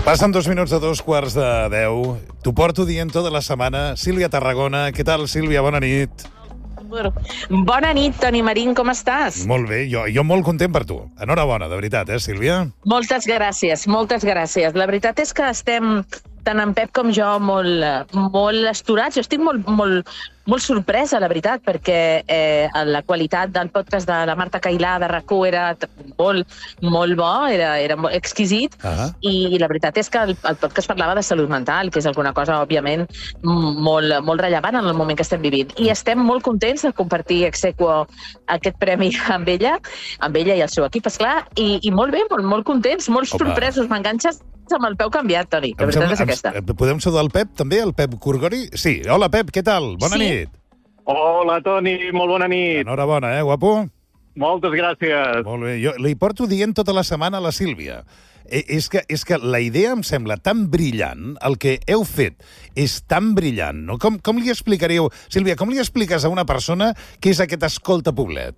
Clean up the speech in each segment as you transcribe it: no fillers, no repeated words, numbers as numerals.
Passen 2 minuts de 2:45. T'ho porto dient tota la setmana. Sílvia Tarragona. Què tal, Sílvia? Bona nit. Bona nit, Toni Marín, com estàs? Molt bé, jo molt content per tu. Enhorabona, de veritat, Sílvia? Moltes gràcies, moltes gràcies. La veritat és que estem, tant en Pep com jo, molt esturats. Jo estic molt sorpresa, la veritat, perquè la qualitat del podcast de la Marta Cailà de RAC1 era molt bo, era molt exquisit, i la veritat és que el podcast parlava de salut mental, que és alguna cosa, òbviament, molt rellevant en el moment que estem vivint. I estem molt contents de compartir ex aequo aquest premi amb ella i el seu equip, esclar, i molt bé, molt contents, molt sorpresos, m'enganxes amb el peu canviat, Toni. La veritat és aquesta. Podem saludar el Pep, també, el Pep Curgori? Sí. Hola, Pep, què tal? Bona nit. Hola, Toni, molt bona nit. Enhorabona, guapo? Moltes gràcies. Molt bé. Jo li porto dient tota la setmana a la Sílvia. És que la idea em sembla tan brillant, el que heu fet és tan brillant, no? Com li explicaríeu, Sílvia, com li expliques a una persona què és aquest Escolta Poblet?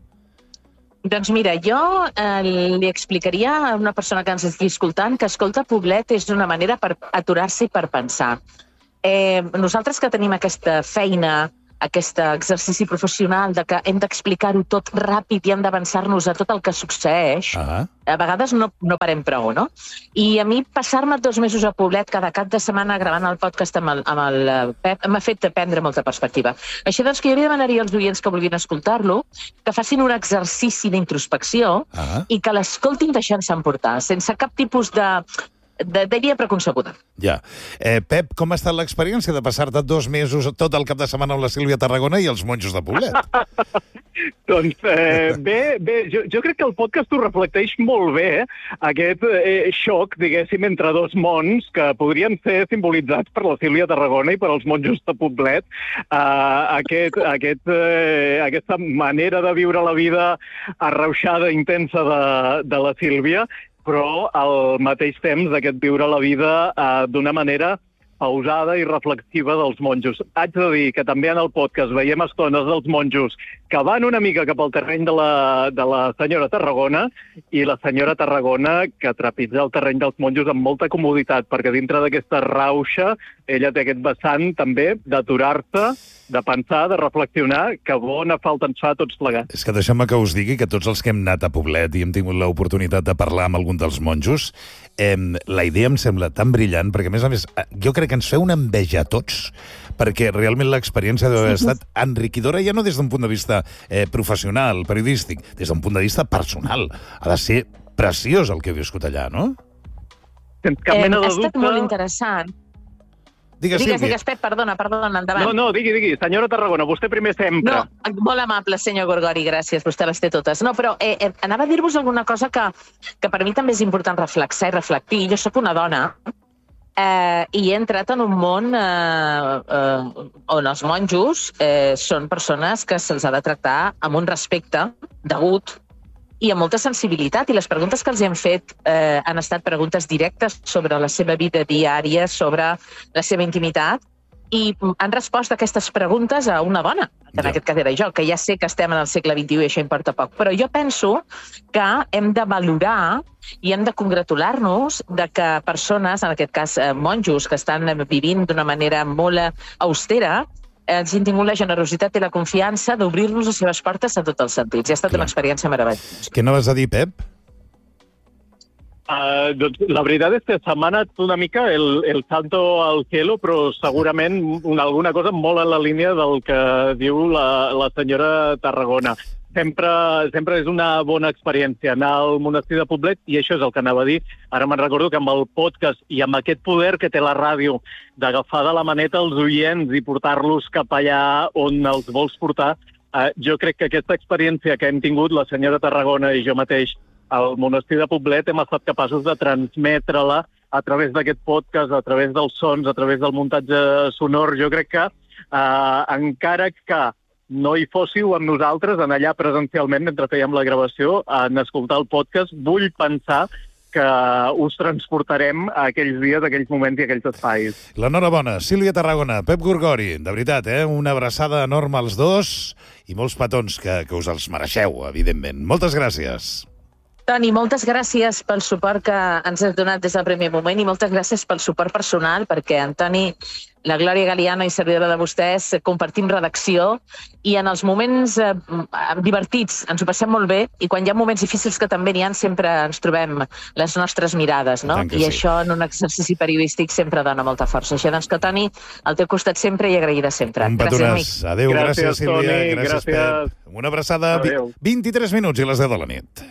Doncs mira, jo li explicaria a una persona que ens estigui escoltant que Escolta Poblet és una manera per aturar-se i per pensar. Nosaltres que tenim aquesta feina, aquest exercici professional de que hem d'explicar-ho tot ràpid i hem d'avançar-nos a tot el que succeeix, a vegades no parem prou, no? I a mi passar-me 2 mesos a Poblet cada cap de setmana gravant el podcast amb el Pep m'ha fet prendre molta perspectiva. Així doncs que jo li demanaria als oients que vulguin escoltar-lo que facin un exercici d'introspecció i que l'escoltin deixant-se emportar, sense cap tipus d'idea preconcebuda. Ja. Pep, com ha estat l'experiència de passar-te 2 mesos tot el cap de setmana amb la Sílvia Tarragona i els monjos de Poblet? Doncs bé, jo crec que el podcast ho reflecteix molt bé, aquest xoc, diguéssim, entre 2 mons que podrien ser simbolitzats per la Sílvia Tarragona i per als monjos de Poblet. Aquesta manera de viure la vida arrauxada, intensa de la Sílvia, però al mateix temps aquest viure la vida d'una manera pausada i reflexiva dels monjos. Haig de dir que també en el podcast veiem estones dels monjos que van una mica cap al terreny de la senyora Tarragona i la senyora Tarragona que trepitja el terreny dels monjos amb molta comoditat, perquè dintre d'aquesta rauxa ella té aquest vessant també d'aturar-se, de pensar, de reflexionar, que bona falta ens fa a tots plegats. És que deixeu-me que us digui que tots els que hem anat a Poblet i hem tingut l'oportunitat de parlar amb algun dels monjos, la idea em sembla tan brillant, perquè a més, jo crec que ens feu una enveja a tots, perquè realment l'experiència deu haver estat enriquidora, ja no des d'un punt de vista professional, periodístic, des d'un punt de vista personal. Ha de ser preciós el que heu viscut allà, no? Sense cap mena de dubte. Ha estat molt interessant. Digues, Pep, perdona, endavant. No, digui, senyora Tarragona, vostè primer sempre. No, molt amable, senyor Gorgori, gràcies, vostè les té totes. No, però anava a dir-vos alguna cosa que per mi també és important reflexar i reflectir. Jo sóc una dona i he entrat en un món on els monjos són persones que se'ls ha de tractar amb un respecte degut i amb molta sensibilitat, i les preguntes que els hem fet han estat preguntes directes sobre la seva vida diària, sobre la seva intimitat, i han respost aquestes preguntes a una dona, que en aquest cas era jo, que ja sé que estem en el segle XXI i això importa poc, però jo penso que hem de valorar i hem de congratular-nos de que persones, en aquest cas monjos, que estan vivint d'una manera molt austera, ens han tingut la generositat i la confiança d'obrir-nos les seves portes a tots els sentits. I ha estat una experiència meravellosa. Què anaves a dir, Pep? Doncs la veritat és que se m'ha anat una mica el salto al cielo, però segurament alguna cosa molt en la línia del que diu la senyora Tarragona. Sempre és una bona experiència anar al monestir de Poblet, i això és el que anava a dir. Ara me'n recordo que amb el podcast i amb aquest poder que té la ràdio d'agafar de la maneta els oients i portar-los cap allà on els vols portar, jo crec que aquesta experiència que hem tingut, la senyora Tarragona i jo mateix, al monestir de Poblet, hem estat capaços de transmetre-la a través d'aquest podcast, a través dels sons, a través del muntatge sonor. Jo crec que encara que no hi fóssiu amb nosaltres en allà presencialment mentre fèiem la gravació, en escoltar el podcast, vull pensar que us transportarem a aquells dies, a aquells moments i a aquells espais. L'enhorabona, Sílvia Tarragona, Pep Gorgori, de veritat, una abraçada enorme als dos i molts petons que us els mereixeu, evidentment. Moltes gràcies. Toni, moltes gràcies pel suport que ens has donat des del primer moment i moltes gràcies pel suport personal, perquè en Toni, la Glòria Galiano i servidora de vostès, compartim redacció i en els moments divertits ens ho passem molt bé i quan hi ha moments difícils que també n'hi ha sempre ens trobem les nostres mirades, no? I això en un exercici periodístic sempre dona molta força. Així doncs que, Toni, al teu costat sempre i agraïda sempre. Un petonàs. Adéu, gràcies Sílvia, gràcies Pep. Una abraçada, 23 minuts i les 10 de la nit.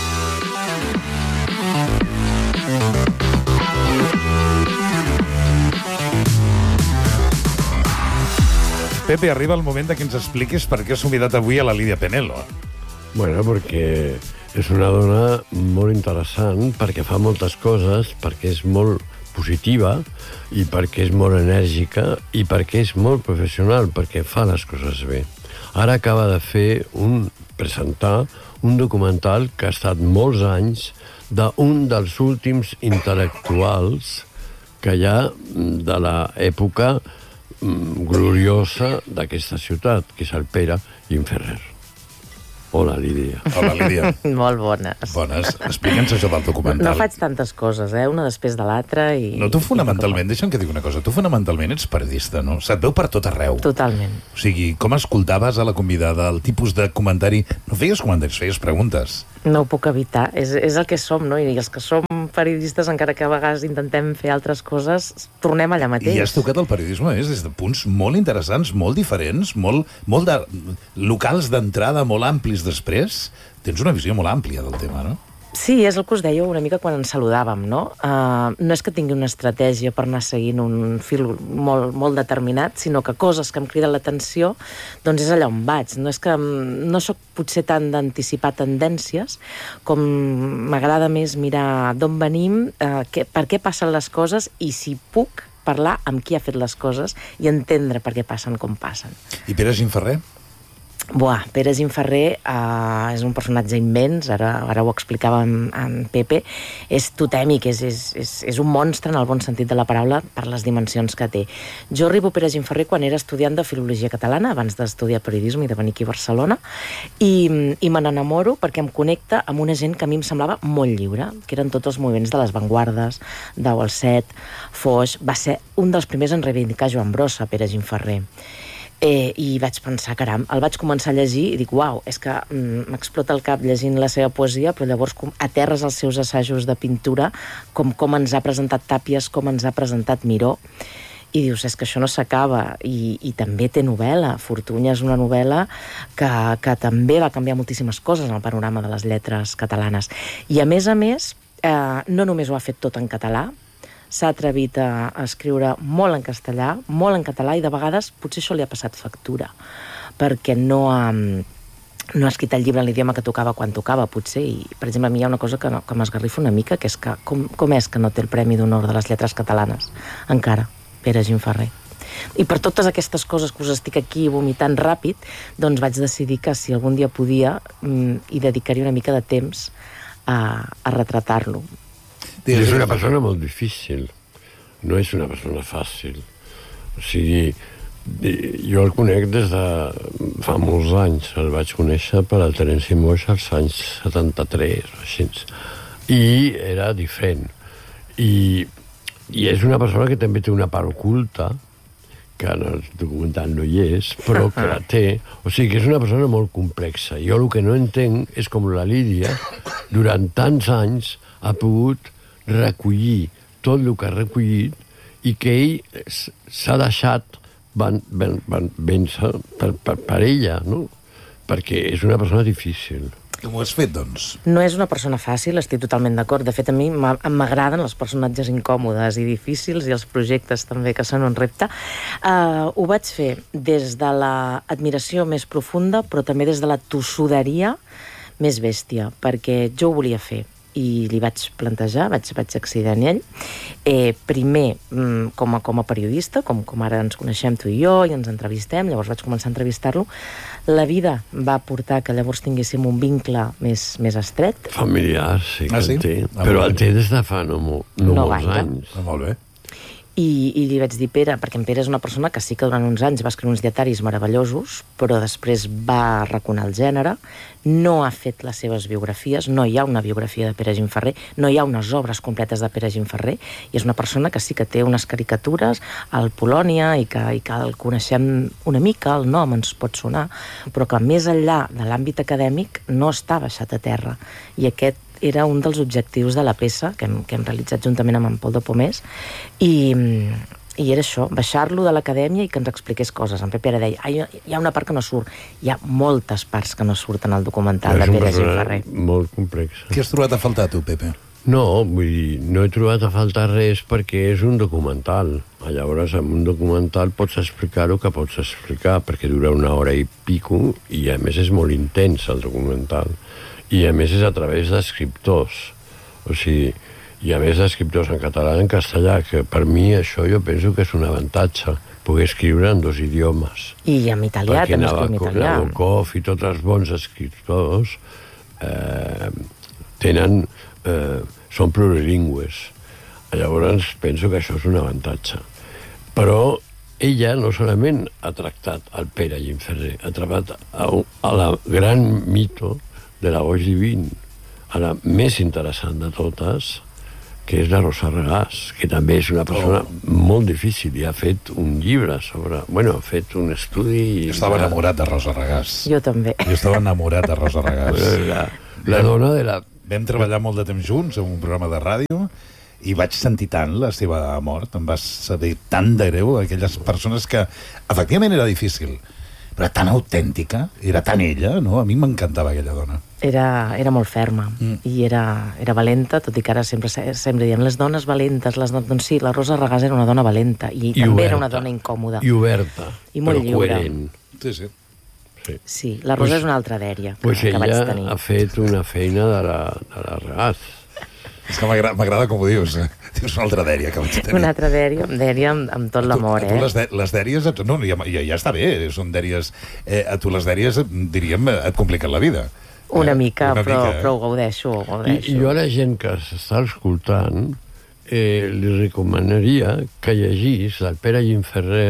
Pepe, arriba el moment que ens expliquis per què has convidat avui a la Lídia Penelo. Bueno, perquè és una dona molt interessant, perquè fa moltes coses, perquè és molt positiva i perquè és molt enèrgica i perquè és molt professional, perquè fa les coses bé. Ara acaba de presentar un documental que ha estat molts anys d'un dels últims intel·lectuals que hi ha de l'època gloriosa d'aquesta ciutat, que és el Pere Gimferrer. Hola, Lídia. Hola, Lídia. Molt bones. Bones. Explica'ns això del documental. No faig tantes coses, una després de l'altra i... No, tu fonamentalment, deixa'm que digui una cosa, tu fonamentalment ets periodista, no? Se't veu per tot arreu. Totalment. O sigui, com escoltaves a la convidada, el tipus de comentari... No feies comentaris, feies preguntes. No ho puc evitar, és el que som, no? I els que som periodistes, encara que a vegades intentem fer altres coses, tornem allà mateix. I has tocat el periodisme, des de punts molt interessants, molt diferents, molt de locals d'entrada molt amplis després. Tens una visió molt àmplia del tema, no? Sí, és el que us deia una mica quan ens saludàvem, no? No és que tingui una estratègia per anar seguint un fil molt determinat, sinó que coses que em criden l'atenció, doncs és allà on vaig. No és que no sóc potser tant d'anticipar tendències, com m'agrada més mirar d'on venim, per què passen les coses i si puc parlar amb qui ha fet les coses i entendre per què passen com passen. I Pere Gimferrer? Buah, Pere Gimferrer és un personatge immens, ara ho explicava en Pepe, és totèmic, és un monstre en el bon sentit de la paraula per les dimensions que té. Jo arribo a Pere Gimferrer quan era estudiant de Filologia Catalana, abans d'estudiar periodisme i de venir aquí a Barcelona, i me n'enamoro perquè em connecta amb una gent que a mi em semblava molt lliure, que eren tots els moviments de les vanguardes, de Walset, Foix, va ser un dels primers en reivindicar Joan Brossa, Pere Gimferrer. I vaig pensar, caram, el vaig començar a llegir i dic, uau, és que m'explota el cap llegint la seva poesia, però llavors aterres els seus assajos de pintura, com ens ha presentat Tàpies, com ens ha presentat Miró, i dius, és que això no s'acaba, i també té novel·la. Fortuny és una novel·la que també va canviar moltíssimes coses en el panorama de les lletres catalanes. I a més, no només ho ha fet tot en català, s'ha atrevit a escriure molt en castellà, molt en català, i de vegades potser això li ha passat factura, perquè no ha escrit el llibre en l'idioma que tocava quan tocava, potser, i, per exemple, a mi hi ha una cosa que m'esgarrifa una mica, que és que com és que no té el Premi d'Honor de les Lletres Catalanes, encara, Pere Gimferrer. I per totes aquestes coses que us estic aquí vomitant ràpid, doncs vaig decidir que si algun dia podia, hi dedicaria una mica de temps a retratar-lo. És una persona molt difícil, no és una persona fàcil. O sigui, jo el conec des de fa molts anys, el vaig conèixer per al Terenci Moix als anys 73 o així, i era diferent. I és una persona que també té una part oculta, que en el documental no hi és, però que la té. O sigui que és una persona molt complexa. Jo el que no entenc és com la Lídia, durant tants anys, ha pogut recollir tot el que ha recollit i que ell s'ha deixat vèncer per ella, no? Perquè és una persona difícil. Com ho has fet, doncs? No és una persona fàcil, estic totalment d'acord. De fet, a mi m'agraden els personatges incòmodes i difícils i els projectes també, que són un repte. Ho vaig fer des de l'admiració més profunda, però també des de la tossuderia més bèstia, perquè jo ho volia fer i li vaig plantejar, vaig accedir en ell. Primer, com a periodista, com ara ens coneixem tu i jo, i ens entrevistem, llavors vaig començar a entrevistar-lo. La vida va portar que llavors tinguéssim un vincle més estret. Familiar, sí que el té. Però el té des de fa no molts anys. Molt bé. I li vaig dir, Pere, perquè en Pere és una persona que sí que durant uns anys va escriure uns dietaris meravellosos, però després va arraconar el gènere, no ha fet les seves biografies, no hi ha una biografia de Pere Gimferrer, no hi ha unes obres completes de Pere Gimferrer, i és una persona que sí que té unes caricatures al Polònia i que el coneixem una mica, el nom ens pot sonar, però que més enllà de l'àmbit acadèmic no està baixat a terra. I aquest era un dels objectius de la peça que hem realitzat juntament amb en Pol de Pomés, i era això, baixar-lo de l'acadèmia i que ens expliqués coses. En Pepe ara deia, hi ha una part que no surt. Hi ha moltes parts que no surten al documental de Pere Gimferrer. Molt complex. Què has trobat a faltar, tu, Pepe? No, vull dir, no he trobat a faltar res perquè és un documental. Llavors, en un documental pots explicar el que pots explicar, perquè dura 1 hora i pico, i a més és molt intens el documental. I a més és a través d'escriptors. O sigui, i a més d'escriptors en català i en castellà, que per mi això jo penso que és un avantatge, poder escriure en 2 idiomes. I en italià, també escriu en italià. Perquè Nabokov i tots els bons escriptors són plurilingües. Llavors penso que això és un avantatge. Però ella no solament ha tractat el Pere Gimferrer, ha tractat a la gran mito de la Boix Divin, a la més interessant de totes, que és la Rosa Regàs, que també és una persona molt difícil i ha fet un llibre sobre... Bueno, ha fet un estudi... Jo estava enamorat de Rosa Regàs. Jo també. Jo estava enamorat de Rosa Regàs. La dona de la... Vam treballar molt de temps junts en un programa de ràdio i vaig sentir tant la seva mort, em va saber tan de greu, aquelles persones que efectivament era difícil, però era tan autèntica, era tan ella, no? A mi m'encantava aquella dona. Era molt ferma i era valenta, tot i que ara sempre diem les dones valentes, doncs sí, la Rosa Regàs era una dona valenta i també oberta, era una dona incòmoda. I oberta, i molt però lliure. Coherent. Sí, la Rosa és una altra dèria que vaig tenir. Ella ha fet una feina de la Regàs. És que m'agrada com ho dius. Dius una altra dèria que vaig tenir. Una altra dèria amb tot l'amor, Les dèries... No, ja està bé, són dèries... A tu les dèries, diríem, et compliquen la vida. Una mica, però ho gaudeixo. I jo a la gent que s'està escoltant li recomanaria que llegís del Pere Gimferrer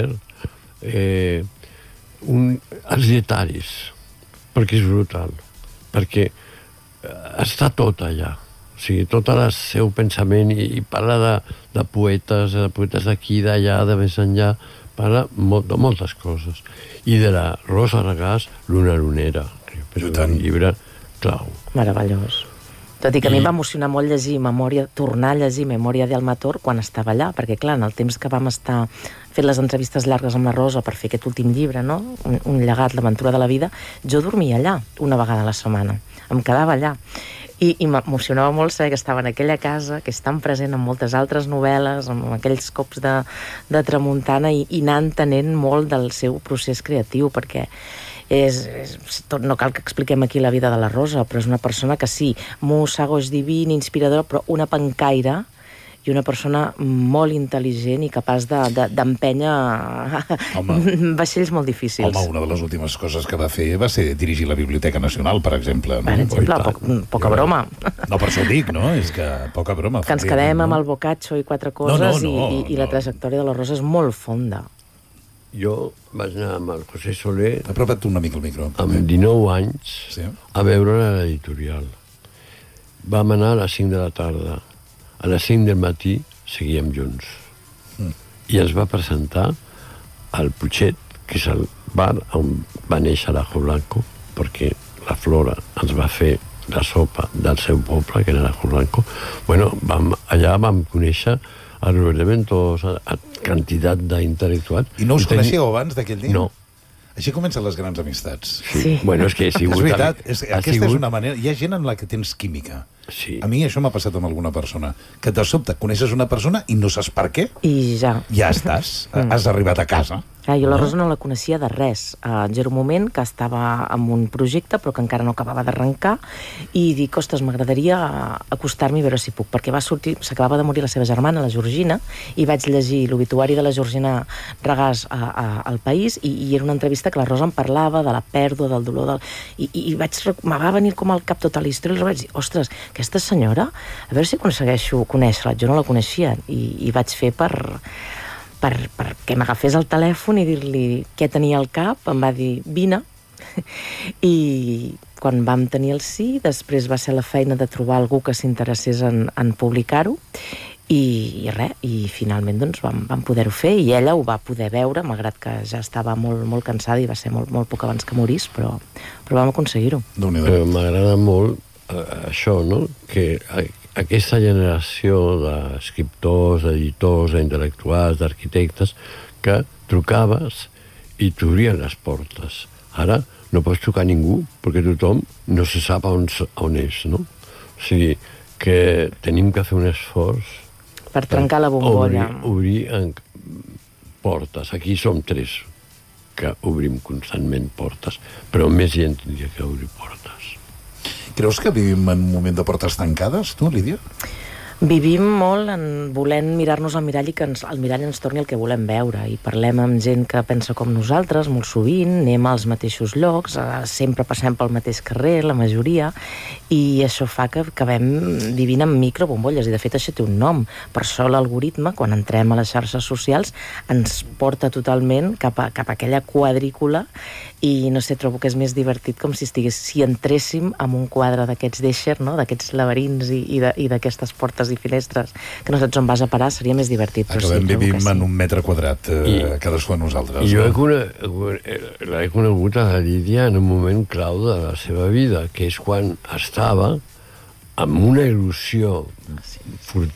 els dietaris, perquè és brutal, perquè està tot allà. O sigui, tot el seu pensament i parla de poetes d'aquí, d'allà, de més enllà, parla de moltes coses. I de la Rosa Regàs, Luna Lunera, que és un llibre clau. Meravellós. Tot i que a mi em va emocionar molt tornar a llegir Memòria del Mator quan estava allà, perquè clar, en el temps que vam estar fent les entrevistes llargues amb la Rosa per fer aquest últim llibre, no? Un llegat, l'aventura de la vida, jo dormia allà una vegada a la setmana. Em quedava allà. I m'emocionava molt saber que estava en aquella casa, que és tan present en moltes altres novel·les, amb aquells cops de tramuntana, i anar entenent molt del seu procés creatiu, perquè no cal que expliquem aquí la vida de la Rosa, però és una persona que sí, musa, goig divin, inspiradora, però una pencaire i una persona molt intel·ligent i capaç d'empènyer vaixells molt difícils. Home, una de les últimes coses que va fer va ser dirigir la Biblioteca Nacional, per exemple. Per exemple, poca broma. No, per això ho dic, no? És que poca broma. Que ens quedem amb el Boccaccio i 4 coses i la trajectòria de la Rosa és molt fonda. Jo vaig anar amb el José Soler... Apropa't una mica el micro. Amb 19 anys a veure l'editorial. Vam anar a les 5 de la tarda. A les 5 del matí seguíem junts. I ens va presentar al Puiget, que és el bar on va néixer l'Ajo Blanco, perquè la Flora ens va fer la sopa del seu poble, que era l'Ajo Blanco. Bueno, allà vam conèixer a Robert de Ventos, a quantitat d'intel·lectuals. I no us coneixíeu abans d'aquell dia? No. Així comencen les grans amistats. Sí. Bueno, és que ha sigut... És veritat, aquesta és una manera... Hi ha gent en la que tens química. Sí. A mi això m'ha passat amb alguna persona. Que de sobte coneixes una persona i no saps per què. I ja. Ja estàs. Has arribat a casa. Jo la Rosa no la coneixia de res. Jo era un moment que estava en un projecte però que encara no acabava d'arrencar i dic, ostres, m'agradaria acostar-m'hi a veure si puc, perquè s'acabava de morir la seva germana, la Georgina, i vaig llegir l'obituari de la Georgina Regàs al País i era una entrevista que la Rosa em parlava de la pèrdua, del dolor, i me va venir com al cap tota la història i vaig dir, ostres, aquesta senyora, a veure si aconsegueixo conèixer-la. Jo no la coneixia i vaig fer perquè m'agafés el telèfon i dir-li què tenia al cap. Em va dir, vine. I quan vam tenir el sí, després va ser la feina de trobar algú que s'interessés en publicar-ho i finalment doncs, vam poder-ho fer i ella ho va poder veure, malgrat que ja estava molt, molt cansada i va ser molt, molt poc abans que morís, però vam aconseguir-ho. M'agrada molt això, no? Que aquesta generació d'escriptors, d'editors, d'intel·lectuals, d'arquitectes, que trucaves i t'obrien les portes. Ara no pots trucar a ningú perquè tothom no se sap on és, no? O sigui, que tenim que fer un esforç per trencar la bombolla. Obrir portes. Aquí som 3 que obrim constantment portes, però més gent tindria que obrir portes. Creus que vivim en un moment de portes tancades, tu, Lídia? Vivim molt en volent mirar-nos al mirall i que el mirall ens torni el que volem veure, i parlem amb gent que pensa com nosaltres molt sovint, anem als mateixos llocs, sempre passem pel mateix carrer, la majoria, i això fa que acabem vivint en microbombolles, i de fet això té un nom. Per això l'algoritme, quan entrem a les xarxes socials, ens porta totalment cap a aquella quadrícula, i no sé, trobo que és més divertit com si entréssim en un quadre d'aquests d'Escher, no? D'aquests laberints i d'aquestes portes i finestres que no saps on vas a parar, seria més divertit. Acabem vivim en un metre quadrat, cadascú de nosaltres. Jo l'he conegut a la Lídia en un moment clau de la seva vida, que és quan estava amb una il·lusió